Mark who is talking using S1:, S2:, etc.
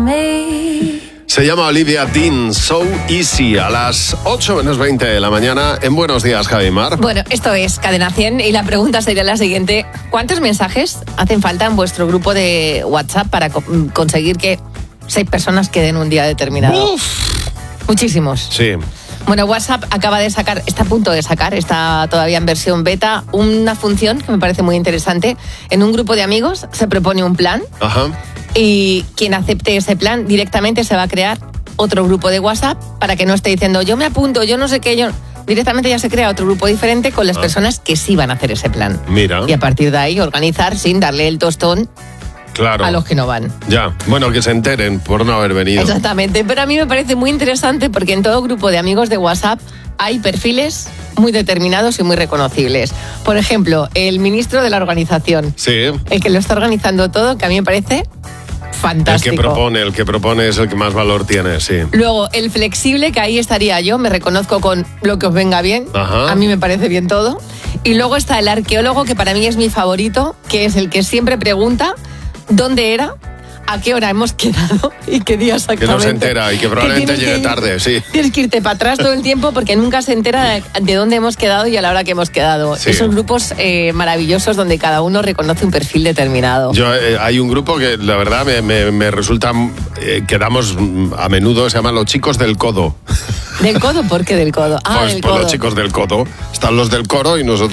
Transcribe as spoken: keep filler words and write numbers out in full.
S1: me.
S2: Se llama Olivia Dean, So Easy, a las ocho menos veinte de la mañana en Buenos Días, Javi Mar.
S3: Bueno, esto es Cadena cien y la pregunta sería la siguiente. ¿Cuántos mensajes hacen falta en vuestro grupo de WhatsApp para co- conseguir que seis personas queden un día determinado?
S2: Uf.
S3: Muchísimos.
S2: Sí.
S3: Bueno, WhatsApp acaba de sacar, está a punto de sacar, está todavía en versión beta, una función que me parece muy interesante. En un grupo de amigos se propone un plan.
S2: Ajá.
S3: Y quien acepte ese plan directamente se va a crear otro grupo de WhatsApp para que no esté diciendo yo me apunto, yo no sé qué, yo... Directamente ya se crea otro grupo diferente con las
S2: Ah.
S3: personas que sí van a hacer ese plan.
S2: Mira.
S3: Y a partir de ahí organizar sin darle el tostón
S2: Claro.
S3: a los que no van.
S2: Ya. Bueno, que se enteren por no haber venido.
S3: Exactamente, pero a mí me parece muy interesante porque en todo grupo de amigos de WhatsApp hay perfiles muy determinados y muy reconocibles. Por ejemplo, el ministro de la organización,
S2: Sí.
S3: el que lo está organizando todo, que a mí me parece
S2: El
S3: fantástico.
S2: que propone, el que propone es el que más valor tiene, sí.
S3: Luego, el flexible, que ahí estaría yo, me reconozco con lo que os venga bien.
S2: Ajá.
S3: A mí me parece bien todo. Y luego está el arqueólogo, que para mí es mi favorito, que es el que siempre pregunta dónde era, a qué hora hemos quedado y qué día
S2: Que
S3: exactamente.
S2: no se entera y que probablemente
S3: tienes que
S2: llegue
S3: ir-
S2: tarde, sí.
S3: Tienes que irte para atrás todo el tiempo porque nunca se entera de, de dónde hemos quedado y a la hora que hemos quedado.
S2: Sí.
S3: Esos grupos eh, maravillosos donde cada uno reconoce un perfil determinado.
S2: Yo, eh, hay un grupo que la verdad me, me, me resulta eh, que damos mm, a menudo, se llaman los chicos del codo.
S3: ¿Del codo? ¿Por qué del codo? Ah,
S2: pues
S3: del
S2: pues
S3: codo.
S2: los chicos del codo. Están los del coro y nosotros